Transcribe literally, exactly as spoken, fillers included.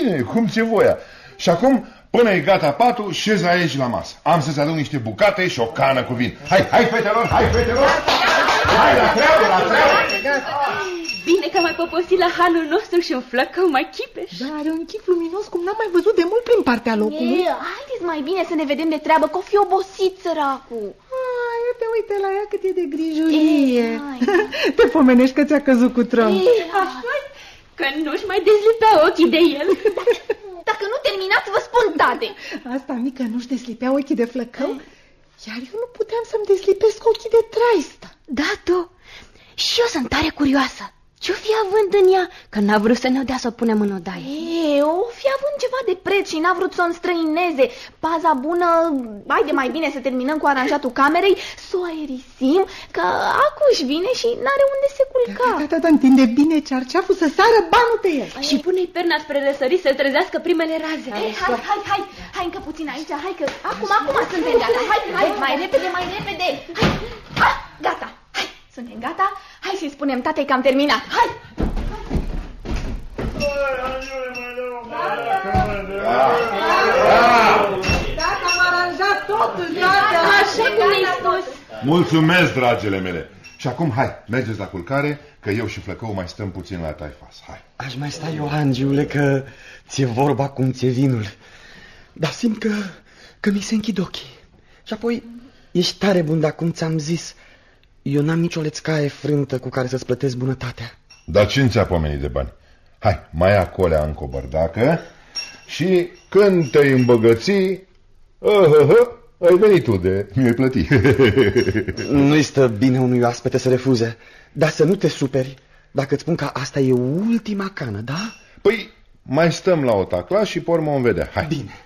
bine, cum ți-e voia. Și acum, până e gata patul, șezi aici la masă. Am să-ți aduc niște bucate și o cană cu vin. Hai, hai, fetelor, hai, fetelor! Hai, la treabă, la treabă! Bine că am mai poposit la hanul nostru și un flăcău mai chipeș. Da, are un chip luminos cum n-am mai văzut de mult prin partea locului. E, haideți mai bine să ne vedem de treabă, că o fi obosit săracul. Ai, uite, uite la ea cât e de grijulie. Te pomenești că ți-a căzut cu tron. Așa că nu-și mai dezlipea ochii de el. Dacă nu terminați, vă spun, tate. Asta mică nu-și deslipea ochii de flăcău, iar eu nu puteam să-mi deslipesc ochii de traistă. Da, tu. Și eu sunt tare curioasă. Ce-o fi având în ea, că n-a vrut să ne dea să o punem în odaie? E, o fi având ceva de preț și n-a vrut să o înstrăineze. Paza bună, haide mai bine să terminăm cu aranjatul camerei, să o aerisim, că acu își vine și n-are unde se culca. Da, da, da, întinde bine cearceaful să sară banul pe el. Și pune-i perna spre răsărit să trezească primele raze. Ei, hai, hai, hai, hai încă puțin aici, hai că acum, acum suntem gata. Hai, hai, mai repede, mai repede. Hai, hai, gata, hai, suntem gata. Hai să-i spunem tatei că am terminat. Hai! Tata, am aranjat totul, așa cum mi-ai spus. Mulțumesc, dragele mele. Și acum, hai, mergeți la culcare, că eu și flăcău mai stăm puțin la taifas. Hai. Aș mai sta eu, Angiule, că ți-e vorba cum ți-e vinul. Dar simt că, că mi se închid ochii. Și apoi, ești tare bun, dar cum ți-am zis, eu n-am nicio lețcaie frântă cu care să-ți plătesc bunătatea. Dar cine ți-a pomenit de bani? Hai, mai ia colea încă o bărdacă și când te-ai îmbogăți, uh, uh, uh, ai venit tu de mi-ai plătit. Nu-i stă bine unui oaspete să refuze, dar să nu te superi dacă îți spun că asta e ultima cană, da? Păi, mai stăm la o tacla și pe urmă vom vedea. Hai. Bine.